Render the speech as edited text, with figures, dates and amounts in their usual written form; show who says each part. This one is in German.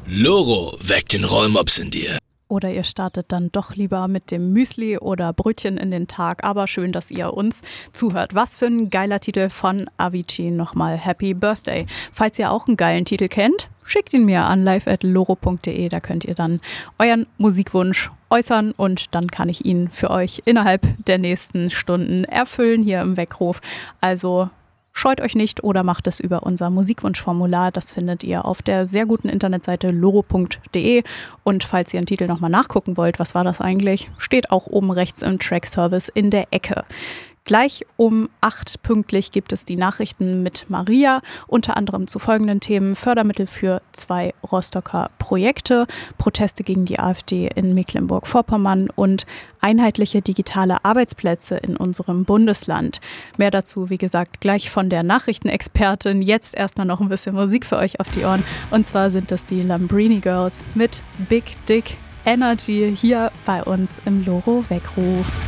Speaker 1: Loro weckt den Rollmops in dir.
Speaker 2: Oder ihr startet dann doch lieber mit dem Müsli oder Brötchen in den Tag. Aber schön, dass ihr uns zuhört. Was für ein geiler Titel von Avicii. Nochmal Happy Birthday. Falls ihr auch einen geilen Titel kennt, schickt ihn mir an live@loro.de. Da könnt ihr dann euren Musikwunsch äußern und dann kann ich ihn für euch innerhalb der nächsten Stunden erfüllen hier im Weckruf. Also scheut euch nicht oder macht es über unser Musikwunschformular. Das findet ihr auf der sehr guten Internetseite loro.de. Und falls ihr einen Titel nochmal nachgucken wollt, was war das eigentlich, steht auch oben rechts im Track-Service in der Ecke. Gleich um 8 pünktlich gibt es die Nachrichten mit Maria, unter anderem zu folgenden Themen: Fördermittel für 2 Rostocker Projekte, Proteste gegen die AfD in Mecklenburg-Vorpommern und einheitliche digitale Arbeitsplätze in unserem Bundesland. Mehr dazu, wie gesagt, gleich von der Nachrichtenexpertin. Jetzt erstmal noch ein bisschen Musik für euch auf die Ohren. Und zwar sind das die Lambrini Girls mit Big Dick Energy hier bei uns im Loro Weckruf.